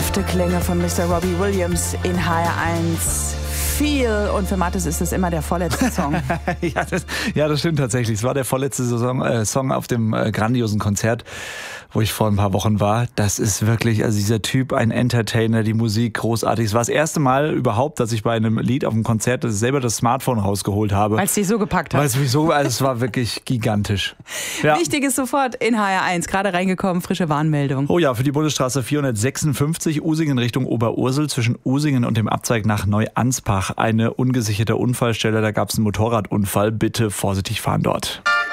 Sanfte Klänge von Mr. Robbie Williams in HR1. Feel. Und für Mathis ist das immer der vorletzte Song. ja, das stimmt tatsächlich. Es war der vorletzte Song auf dem grandiosen Konzert, wo ich vor ein paar Wochen war. Das ist wirklich, also dieser Typ, ein Entertainer, die Musik großartig. Es war das erste Mal überhaupt, dass ich bei einem Lied auf dem Konzert selber das Smartphone rausgeholt habe. Weil es dich so gepackt hat. Also es war wirklich gigantisch. Ja. Wichtig ist sofort in HR1, gerade reingekommen, frische Warnmeldung. Oh ja, für die Bundesstraße 456, Usingen Richtung Oberursel, zwischen Usingen und dem Abzweig nach Neuansbach. Eine ungesicherte Unfallstelle, da gab es einen Motorradunfall. Bitte vorsichtig fahren dort.